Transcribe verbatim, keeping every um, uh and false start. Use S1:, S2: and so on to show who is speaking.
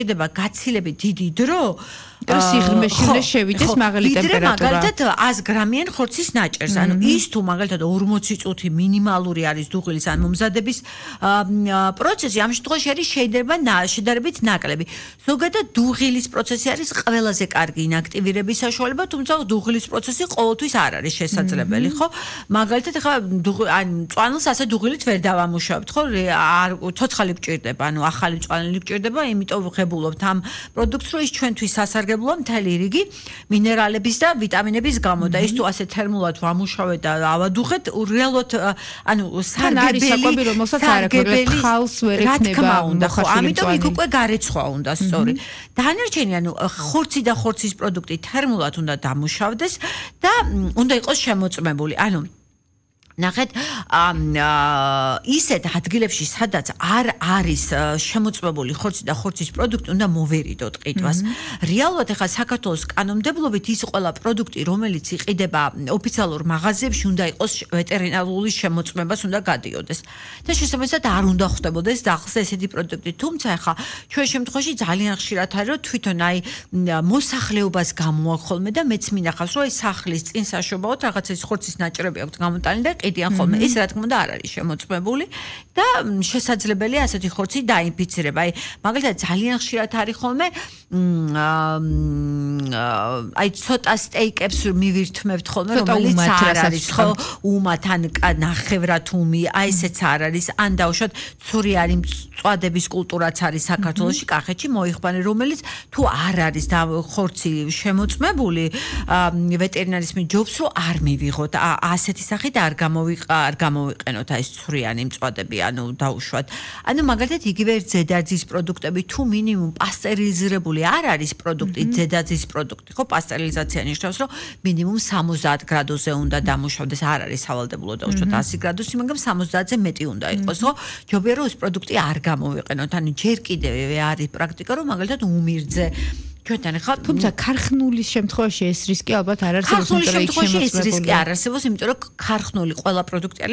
S1: ხდება გაცილებით დიდი დრო
S2: და სიღრმეში უნდა შევიდეს მაღალი ტემპერატურა.
S1: მაგალითად ას გრამიან ხორცის ნაჭერს. ანუ ის თუ მაგალითად ორმოცი წუთი მინიმალური არის დუღილის ან მომზადების პროცესი, ამ შემთხვევაში არის შეიძლება შედარებით ნაკლები. ზოგადად დუღილის პროცესი არის ყველაზე კარგი ინაქტივირების საშუალება, თუმცა დუღილის პროცესი ყოველთვის არ არის შესაძლებელი, ხო? მაგალითად ხა ან მწვანილს ასე დუღილით ვერ დავამუშავებთ, ხო? არ ცოცხალი გჭირდება, ანუ ახალი მწვანილი გჭირდება, იმიტომ ვღებულობთ ამ პროდუქტს, რომ ის ჩვენთვის სასარგებლოა მთელი რიგი მინერალების და ვიტამინების გამო და ის თუ ასე თერმულად ვამუშავეთ და ავადუღეთ, რეალურად ანუ
S2: სარგებელი საკვები რომელსაც არ აქვს, ხალს ვერ ექნება
S1: მოხარშული. ამიტომ იქ უკვე გარეცხვა უნდა სწორი. დანარჩენი ანუ ხორცი და ხორცის პროდუქტი თერმულად უნდა დამუშავდეს და უნდა იყოს შემოწმებული. ანუ ნახეთ ისეთ ადგილებში სადაც არ არის შემოწმებული ხორცი და ხორცის პროდუქტი უნდა მოვერიდოთ ყიდვას. რეალურად ახლა საქართველოს კანონმდებლობით ის ყველა პროდუქტი რომელიც იყიდება ოფიციალურ მაღაზიებში უნდა იყოს ვეტერინარული შემოწმებას უნდა გადიოდეს. და შესაბამისად არ უნდა ხვდებოდეს დახლზე ესეთი პროდუქტი. თუმცა ახლა ჩვენ შემთხვევაში ძალიან ხშირად არის რომ თვითონ აი მოსახლეობას გამოაქვს ხოლმე და მეც მინახავს რომ აი სახლის წინ საშობაოდ რაღაცა ის ხორცის ნაჭრები აქვს გამოტანილი და ყიდიან ხოლმე. ეს რა თქმა უნდა არ არის შემოწმებული და შესაძლებელია ასეთი ხორცი დაინფიცირება. აი მაგალითად ძალიან ხშირად არის ხოლმე აი ცოტა სტეიკებს მივირთმევთ ხოლმე რომელიც არ არის ხო უმათ ან ნახევრად უმი აი ესეც არ არის ან დავუშვათ ცური არის მწვადების კულტურაც არის საქართველოში კახეთში მოიხმარე რომელიც თუ არ არის და ხორცი შემოწმებული ვეტერინარის მიჯობს რომ არ მივიღოთ ასეთი სახით არ არ გამოვიყენოთ აი ეს ცვრიანი მწვადები ანუ დაუშვათ. ანუ მაგალითად იგივე ზედაძის პროდუქტები თუ მინიმუმ პასტერილიზირებული არ არის პროდუქტი ზედაძის პროდუქტი ხო პასტერილიზაცია ნიშნავს რომ მინიმუმ სამოცდაათ გრადუსზე უნდა დამუშავდეს არ არის სავალდებულო დაუშვათ ასი გრადუსი მაგრამ სამოცდაათზე მეტი უნდა იყოს ხო ჯობია რომ ეს პროდუქტი არ გამოვიყენოთ ანუ ჯერ კიდევ არის პრაქტიკა რომ მაგალითად უმირძე ჩვენთან ხა
S2: თუმცა ქარხნულის შემთხვევაში ეს რისკი ალბათ არ არსებობს,
S1: იმიტომ რომ იქ შემოწმებული. ეს რისკი არ არსებობს, იმიტომ რომ ქარხნული ყველა პროდუქტი